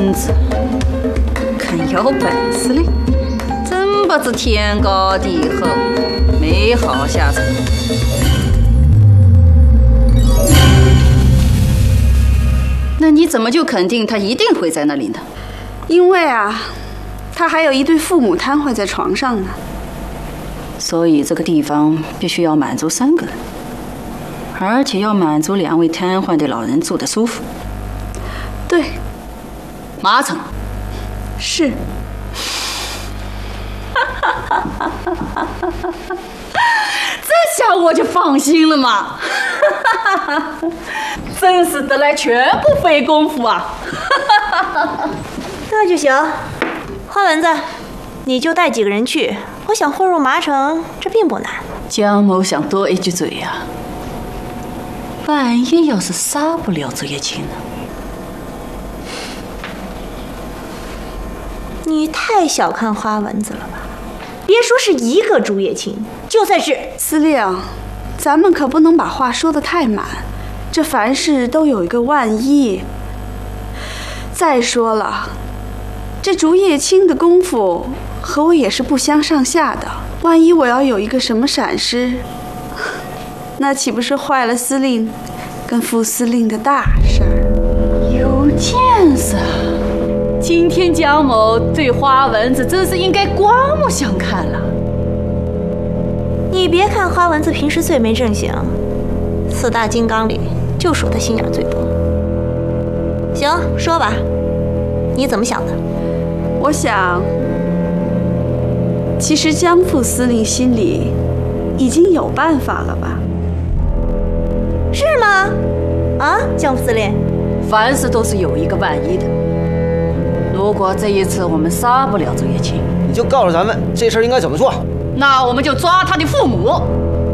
蚊子，看有本事的，真不知天高地厚，没好下场。那你怎么就肯定他一定会在那里呢？ 因为啊，他还有一对父母瘫痪在床上呢。 所以这个地方必须要满足3个人，而且要满足2位瘫痪的老人住得舒服。 对， 马城是。 这下我就放心了嘛！真是得来全不费功夫啊！ 那就行，花蚊子，你就带几个人去。我想混入麻城，这并不难。 江某想多一句嘴呀，万一要是杀不了朱叶青呢？ 你太小看花蚊子了吧？别说是一个朱叶青，就算是司令，咱们可不能把话说得太满，这凡事都有一个万一。再说了，这竹叶青的功夫和我也是不相上下的，万一我要有一个什么闪失，那岂不是坏了司令跟副司令的大事儿？ 有见识啊！今天江某对花蚊子真是应该刮目相看了。 你别看花蚊子平时最没正形，4大金刚里就数他心眼最多。行，说吧，你怎么想的？ 我想，其实江副司令心里已经有办法了吧？ 是吗？啊，江副司令， 凡事都是有一个万一的。如果这一次我们杀不了朱叶青， 你就告诉咱们这事儿应该怎么做。 那我们就抓他的父母。